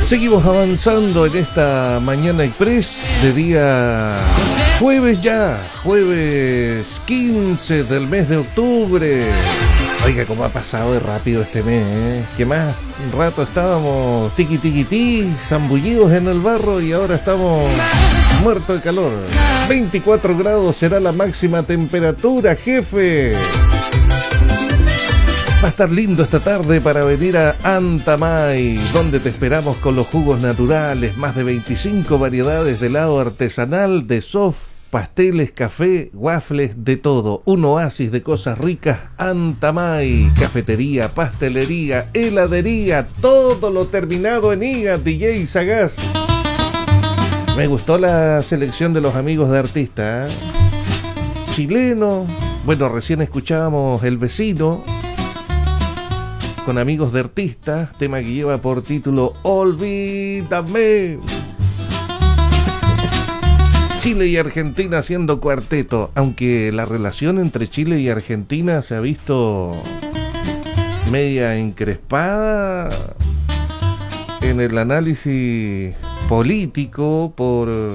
Seguimos avanzando en esta mañana express de día jueves ya, jueves 15 del mes de octubre. Oiga, cómo ha pasado de rápido este mes, ¿eh? Que más un rato estábamos tiqui tiqui ti, zambullidos en el barro y ahora estamos muertos de calor. 24 grados será la máxima temperatura, jefe. Va a estar lindo esta tarde para venir a Antamay, donde te esperamos con los jugos naturales, más de 25 variedades de helado artesanal, de soft, pasteles, café, waffles, de todo. Un oasis de cosas ricas. Antamay, cafetería, pastelería, heladería, todo lo terminado en IGA, DJ Sagaz. Me gustó la selección de los amigos de artistas, ¿eh? Chileno, bueno, recién escuchábamos El Vecino, con amigos de artistas, tema que lleva por título Olvídame. Chile y Argentina haciendo cuarteto, aunque la relación entre Chile y Argentina se ha visto media encrespada en el análisis político por